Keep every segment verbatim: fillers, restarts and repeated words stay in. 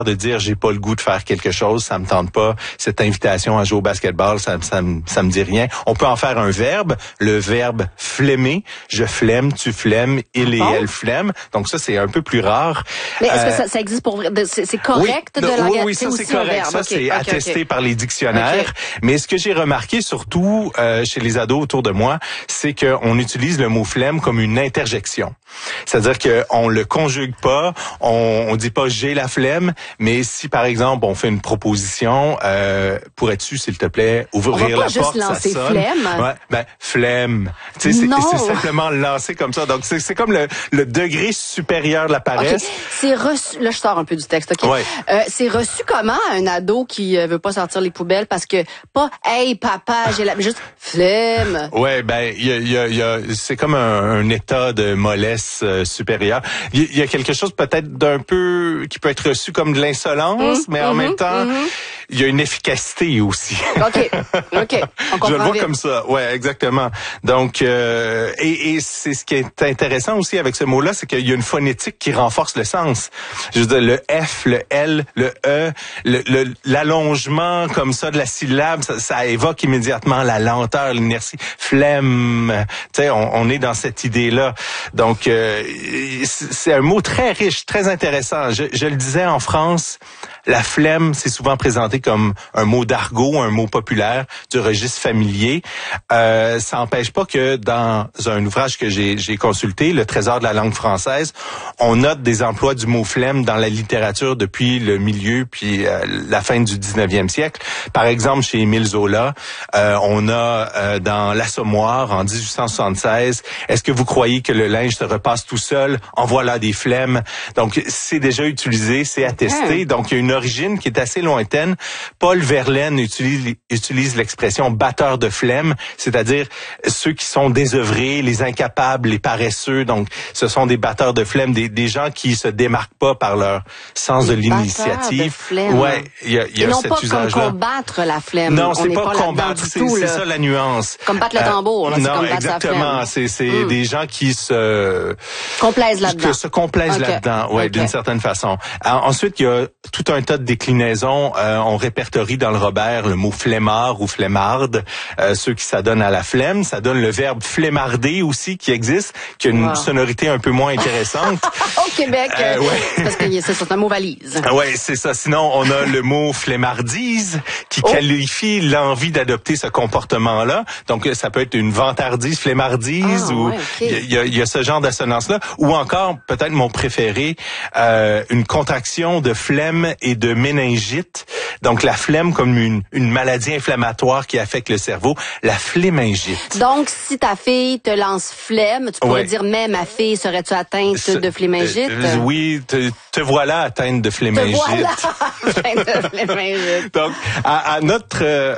de dire j'ai pas le goût de faire quelque chose, ça me tente pas, cette invitation à jouer au basketball, ça, ça, me, ça me dit rien. On peut en faire un verbe, le verbe flemmer, je flemme, tu flemmes, il et bon? elle flemme. Donc ça, c'est un peu plus rare. Mais est-ce euh, que ça, ça existe pour vrai? C'est, c'est correct oui, de non, l'engager? Oui, oui, ça c'est correct. Verbe. Ça, okay, c'est okay, attesté okay. par les dictionnaires. Okay. Mais ce que j'ai remarqué, surtout euh, chez les ados autour de moi, c'est qu'on utilise le mot flemme comme une interjection. C'est-à-dire qu'on le conjugue pas, on, on dit pas j'ai la flemme, mais si par exemple on fait une proposition, euh, pourrais-tu s'il te plaît ouvrir la porte, ça sonne. Flemme. Ouais, ben flemme. Tu sais, c'est, c'est simplement lancé comme ça. Donc c'est, c'est comme le, le degré supérieur de la paresse. Okay. C'est reçu. Là, je sors un peu du texte. Ok. Ouais. Euh, c'est reçu comment un ado qui euh, veut pas sortir les poubelles parce que pas hey papa j'ai la juste flemme. Ouais, ben il y a, y a, y a c'est comme un, un état de mollesse euh, supérieur. Il y, y a quelque chose peut-être d'un peu qui peut être reçu comme de l'insolence, mmh, mais en mmh, même temps, il mmh. y a une efficacité aussi. OK. OK. On Je le vois vite. comme ça. Ouais, exactement. Donc euh, et, et c'est ce qui est intéressant aussi avec ce mot-là, c'est qu'il y a une phonétique qui renforce le sens. Je veux dire le F, le L, le E, le, le l'allongement comme ça de la syllabe, ça, ça évoque immédiatement la lenteur, l'inertie, flemme. Tu sais, on, on est dans cette idée-là. Donc euh, c'est un mot très riche, très intéressant. Je, je le disais, en France, la flemme, c'est souvent présenté comme un mot d'argot, un mot populaire du registre familier. Euh, ça n'empêche pas que dans un ouvrage que j'ai, j'ai consulté, Le Trésor de la langue française, on note des emplois du mot flemme dans la littérature depuis le milieu puis euh, la fin du dix-neuvième siècle. Par exemple, chez Émile Zola, euh, on a euh, dans L'Assommoir en dix-huit cent soixante-seize, est-ce que vous croyez que le linge se repasse tout seul? En voilà des flemmes. Donc, c'est déjà utilisé, c'est attesté. Donc, il y a une origine qui est assez lointaine. Paul Verlaine utilise, utilise l'expression batteur de flemme, c'est-à-dire ceux qui sont désœuvrés, les incapables, les paresseux. Donc, ce sont des batteurs de flemme, des, des gens qui se démarquent pas par leur sens des de l'initiative. De ouais, il y a, y a Et non cet pas usage-là. Comme combattre la flemme. Non, on c'est pas, pas combattre, c'est, tout, c'est ça la nuance. Comme battre le tambour, là, euh, c'est non, comme battre exactement. Sa c'est c'est mm. des gens qui se complaisent là-dedans. Que se complaisent okay. là-dedans, ouais, okay. d'une certaine façon. Alors, ensuite, il y a tout un tas de déclinaisons. Euh, on répertorie dans le Robert le mot flemmard ou flemmarde, euh, ceux qui s'adonnent à la flemme. Ça donne le verbe flemmarder aussi qui existe, qui a une wow. sonorité un peu moins intéressante. Au Québec, euh, ouais. parce que c'est, c'est un mot valise. Ouais, c'est ça. Sinon, on a le mot flemmardise qui oh. qualifie l'envie d'adopter ce comportement-là. Donc, ça peut être une vantardise, flemmardise, ah, ou ouais, il okay. y, a, y a ce genre d'assonance-là. Ou encore, peut-être mon préféré, euh, une contraction de flemme et de méningite. Donc, la flemme comme une, une maladie inflammatoire qui affecte le cerveau, la phlémingite. Donc, si ta fille te lance flemme, tu pourrais ouais. dire, mais ma fille, serais-tu atteinte ce, de flémingite? Euh, oui, te, te voilà atteinte de flémingite. Te voilà atteinte de flémingite. Donc, à, à notre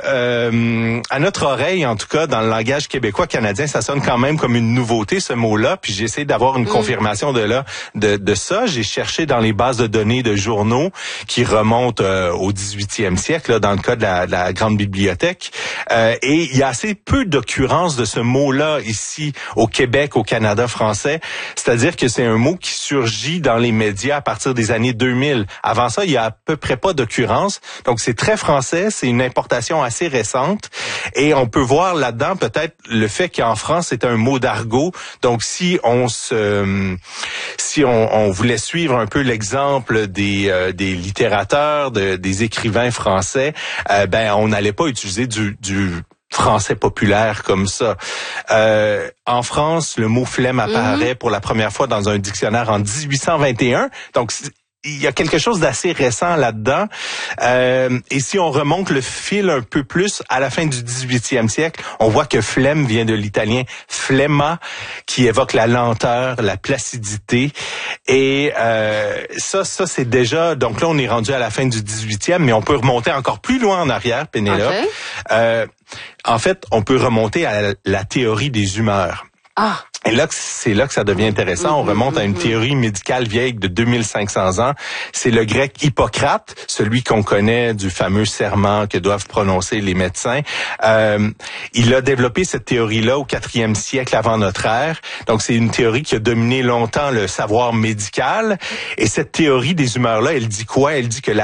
euh, à notre oreille, en tout cas, dans le langage québécois-canadien, ça sonne quand même comme une nouveauté, ce mot-là. Puis j'ai essayé d'avoir une mm. confirmation de là, de, de ça. J'ai cherché dans les bases de données de journaux qui remontent euh, au dix-huitième siècle, là, dans le cas de la, de la Grande Bibliothèque. Euh, et il y a assez peu d'occurrences de ce mot-là ici au Québec, au Canada français. C'est-à-dire que c'est un mot qui surgit dans les médias à partir des années deux mille. Avant ça, il y a à peu près pas d'occurrence. Donc, c'est très français. C'est une importation assez récente. Et on peut voir là-dedans peut-être le fait qu'en France, c'est un mot d'argot. Donc, si on se, si on, on voulait suivre un peu l'exemple des, euh, des littérateurs, de, des écrivains français, euh, ben, on n'allait pas utiliser du, du français populaire comme ça. Euh, en France, le mot flemme apparaît mm-hmm. pour la première fois dans un dictionnaire en dix-huit cent vingt et un. Donc, il y a quelque chose d'assez récent là-dedans. Euh, et si on remonte le fil un peu plus à la fin du dix-huitième siècle, on voit que flemme vient de l'italien flemma, qui évoque la lenteur, la placidité. Et euh, ça, ça c'est déjà... Donc là, on est rendu à la fin du dix-huitième, mais on peut remonter encore plus loin en arrière, Pénélope. Okay. Euh, en fait, on peut remonter à la théorie des humeurs. Ah. Et là, c'est là que ça devient intéressant. On remonte à une théorie médicale vieille de deux mille cinq cents ans. C'est le grec Hippocrate, celui qu'on connaît du fameux serment que doivent prononcer les médecins. Euh, il a développé cette théorie-là au quatrième siècle avant notre ère. Donc, c'est une théorie qui a dominé longtemps le savoir médical. Et cette théorie des humeurs-là, elle dit quoi? Elle dit que la